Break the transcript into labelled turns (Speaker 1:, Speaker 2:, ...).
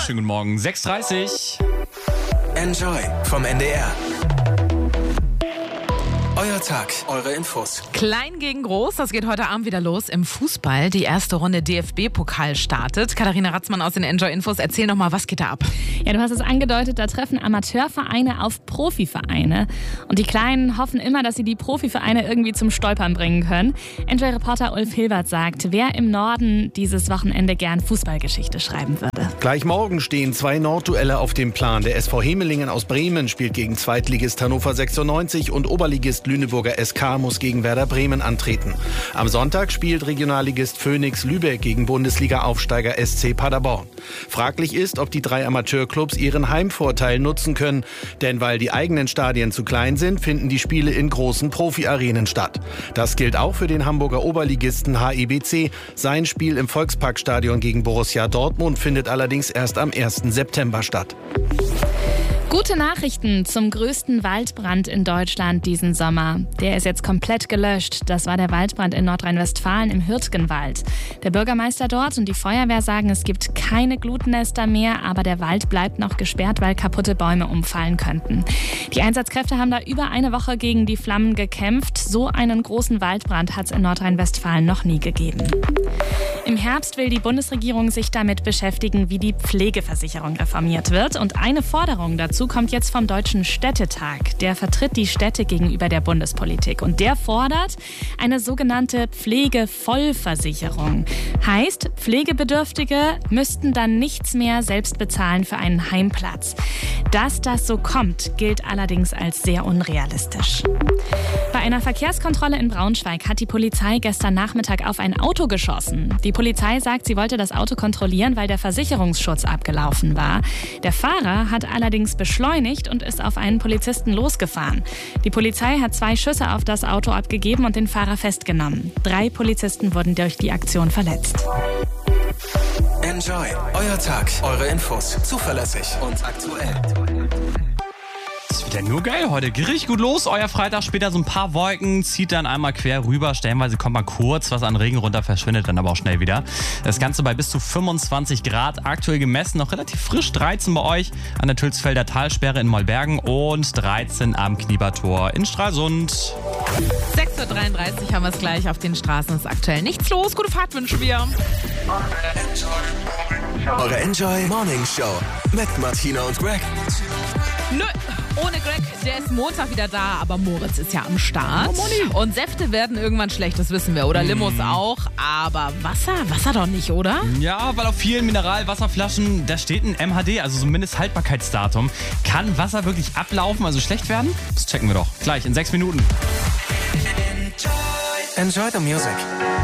Speaker 1: Schönen guten Morgen, 6:30.
Speaker 2: Enjoy vom NDR. Euer Tag, eure Infos.
Speaker 3: Klein gegen groß, das geht heute Abend wieder los im Fußball. Die erste Runde DFB-Pokal startet. Katharina Ratzmann aus den Enjoy-Infos, erzähl noch mal, was geht da ab?
Speaker 4: Ja, du hast es angedeutet, da treffen Amateurvereine auf Profivereine. Und die Kleinen hoffen immer, dass sie die Profivereine irgendwie zum Stolpern bringen können. Enjoy-Reporter Ulf Hilbert sagt, wer im Norden dieses Wochenende gern Fußballgeschichte schreiben würde.
Speaker 5: Gleich morgen stehen 2 Nordduelle auf dem Plan. Der SV Hemelingen aus Bremen spielt gegen Zweitligist Hannover 96 und Oberligist Lüneburger SK muss gegen Werder Bremen antreten. Am Sonntag spielt Regionalligist Phoenix Lübeck gegen Bundesliga-Aufsteiger SC Paderborn. Fraglich ist, ob die 3 Amateurclubs ihren Heimvorteil nutzen können. Denn weil die eigenen Stadien zu klein sind, finden die Spiele in großen Profi-Arenen statt. Das gilt auch für den Hamburger Oberligisten HEBC. Sein Spiel im Volksparkstadion gegen Borussia Dortmund findet allerdings erst am 1. September statt.
Speaker 4: Gute Nachrichten zum größten Waldbrand in Deutschland diesen Sommer. Der ist jetzt komplett gelöscht. Das war der Waldbrand in Nordrhein-Westfalen im Hürtgenwald. Der Bürgermeister dort und die Feuerwehr sagen, es gibt keine Glutnester mehr, aber der Wald bleibt noch gesperrt, weil kaputte Bäume umfallen könnten. Die Einsatzkräfte haben da über eine Woche gegen die Flammen gekämpft. So einen großen Waldbrand hat es in Nordrhein-Westfalen noch nie gegeben. Im Herbst will die Bundesregierung sich damit beschäftigen, wie die Pflegeversicherung reformiert wird. Und eine Forderung dazu kommt jetzt vom Deutschen Städtetag. Der vertritt die Städte gegenüber der Bundespolitik. Und der fordert eine sogenannte Pflegevollversicherung. Heißt, Pflegebedürftige müssten dann nichts mehr selbst bezahlen für einen Heimplatz. Dass das so kommt, gilt allerdings als sehr unrealistisch. Bei einer Verkehrskontrolle in Braunschweig hat die Polizei gestern Nachmittag auf ein Auto geschossen. Die Polizei sagt, sie wollte das Auto kontrollieren, weil der Versicherungsschutz abgelaufen war. Der Fahrer hat allerdings beschleunigt und ist auf einen Polizisten losgefahren. Die Polizei hat 2 Schüsse auf das Auto abgegeben und den Fahrer festgenommen. 3 Polizisten wurden durch die Aktion verletzt.
Speaker 2: Enjoy, euer Tag, eure Infos. Zuverlässig und aktuell.
Speaker 1: Ist wieder nur geil heute. Geht richtig gut los. Euer Freitag, später so ein paar Wolken, zieht dann einmal quer rüber. Stellenweise kommt mal kurz was an Regen runter, verschwindet dann aber auch schnell wieder. Das Ganze bei bis zu 25 Grad. Aktuell gemessen, noch relativ frisch. 13 bei euch an der Tülsfelder Talsperre in Mollbergen und 13 am Kniebertor in Stralsund.
Speaker 3: 6:33 Uhr haben wir es gleich auf den Straßen. Ist aktuell nichts los. Gute Fahrt wünschen wir.
Speaker 2: Eure Enjoy Morning Show mit Martina und Greg.
Speaker 3: Nö, ohne Greg, der ist Montag wieder da, aber Moritz ist ja am Start. Und Säfte werden irgendwann schlecht, das wissen wir. Oder Limos auch, aber Wasser doch nicht, oder?
Speaker 1: Ja, weil auf vielen Mineralwasserflaschen, da steht ein MHD, also so ein Mindesthaltbarkeitsdatum. Kann Wasser wirklich ablaufen, also schlecht werden? Das checken wir doch gleich in 6 Minuten.
Speaker 2: Enjoy the music.